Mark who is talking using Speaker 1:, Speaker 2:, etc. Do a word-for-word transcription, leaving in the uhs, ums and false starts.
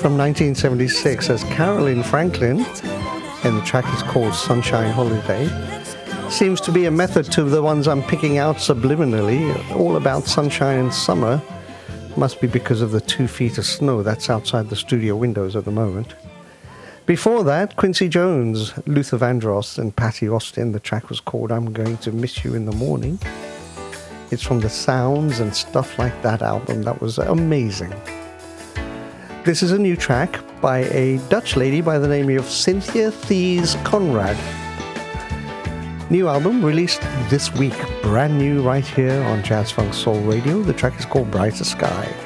Speaker 1: from nineteen seventy-six as Carolyn Franklin, and the track is called Sunshine Holiday. Seems to be a method to the ones I'm picking out subliminally, all about sunshine and summer. Must be because of the two feet of snow that's outside the studio windows at the moment. Before that, Quincy Jones, Luther Vandross, and Patty Austin. The track was called I'm Going to Miss You in the Morning. It's from the Sounds and Stuff Like That album. That was amazing. This is a new track by a Dutch lady by the name of Cynthia Thies Conrad. New album released this week, brand new right here on Jazz Funk Soul Radio. The track is called Brighter Sky.